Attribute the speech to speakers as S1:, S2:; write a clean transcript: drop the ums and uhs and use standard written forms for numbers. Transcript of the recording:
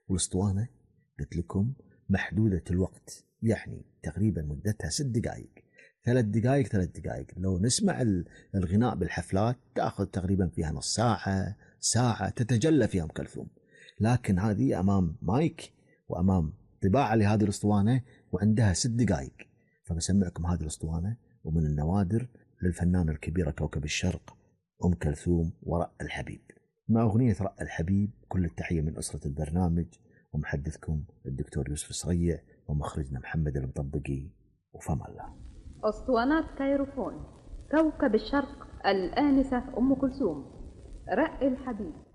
S1: والاسطوانة قلت لكم محدودة الوقت، يعني تقريبا مدتها 6 دقائق، 3 دقائق 3 دقائق. لو نسمع الغناء بالحفلات تأخذ تقريبا فيها نص ساعة، ساعة، تتجلى فيها أم كلثوم. لكن هذه أمام مايك وأمام طباعة لهذه الاسطوانة وعندها 6 دقائق. فبسمعكم هذه الاسطوانة، ومن النوادر للفنانة الكبيرة كوكب الشرق أم كلثوم ورق الحبيب، مع أغنية رق الحبيب. كل التحية من أسرة البرنامج، ومحدثكم الدكتور يوسف صريع، ومخرجنا محمد المطبقي، وفما الله.
S2: أسطوانات كايروفون، كوكب الشرق، الآنسة أم كلثوم، رق الحبيب.